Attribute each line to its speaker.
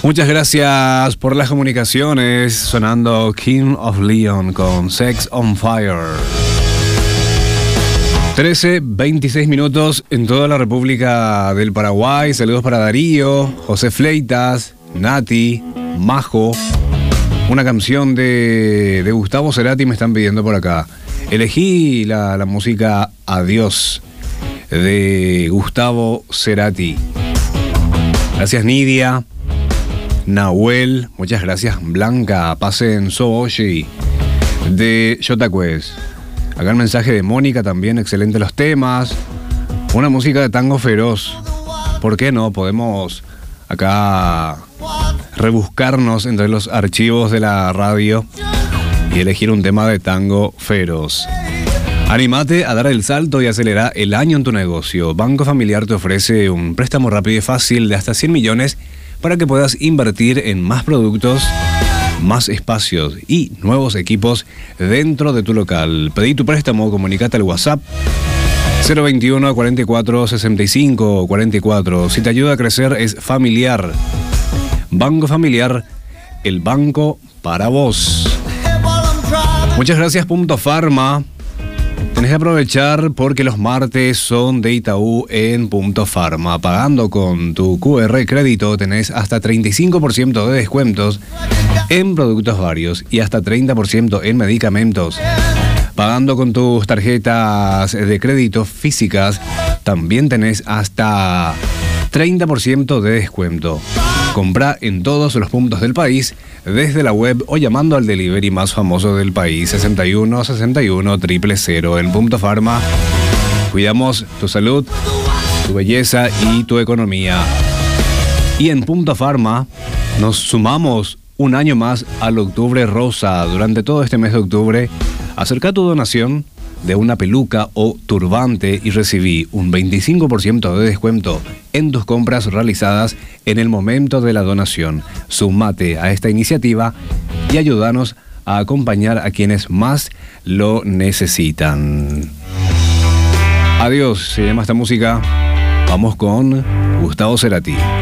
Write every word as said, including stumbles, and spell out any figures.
Speaker 1: Muchas gracias por las comunicaciones. Sonando King of Leon con Sex on Fire. trece, veintiséis minutos en toda la República del Paraguay. Saludos para Darío, José Fleitas, Nati, Majo. Una canción de, de Gustavo Cerati me están pidiendo por acá. Elegí la, la música Adiós de Gustavo Cerati. Gracias Nidia, Nahuel, muchas gracias Blanca, pasen Soboshi de Yotacuez. Acá el mensaje de Mónica también, excelente los temas. Una música de tango feroz. ¿Por qué no? Podemos acá rebuscarnos entre los archivos de la radio y elegir un tema de tango feroz. Anímate a dar el salto y acelera el año en tu negocio. Banco Familiar te ofrece un préstamo rápido y fácil de hasta cien millones para que puedas invertir en más productos, más espacios y nuevos equipos dentro de tu local. Pedí tu préstamo, comunícate al WhatsApp cero veintiuno, cuarenta y cuatro, sesenta y cinco, cuarenta y cuatro. Si te ayuda a crecer es Familiar. Banco Familiar, el banco para vos. Muchas gracias Punto Pharma. Tenés que aprovechar porque los martes son de Itaú en Punto Pharma. Pagando con tu Q R crédito tenés hasta treinta y cinco por ciento de descuentos en productos varios y hasta treinta por ciento en medicamentos. Pagando con tus tarjetas de crédito físicas también tenés hasta treinta por ciento de descuento. Comprá en todos los puntos del país, desde la web o llamando al delivery más famoso del país, sesenta y uno, sesenta y uno, cero cero cero. En Punto Pharma cuidamos tu salud, tu belleza y tu economía. Y en Punto Pharma nos sumamos un año más al Octubre Rosa. Durante todo este mes de octubre, acerca tu donación de una peluca o turbante y recibí un veinticinco por ciento de descuento en tus compras realizadas en el momento de la donación. Sumate a esta iniciativa y ayúdanos a acompañar a quienes más lo necesitan. Adiós, se llama esta música. Vamos con Gustavo Cerati.